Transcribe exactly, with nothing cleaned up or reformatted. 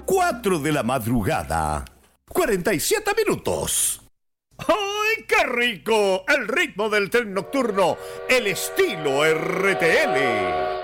cuatro de la madrugada. cuarenta y siete minutos. ¡Ay, qué rico! El ritmo del tren nocturno, el estilo R T L.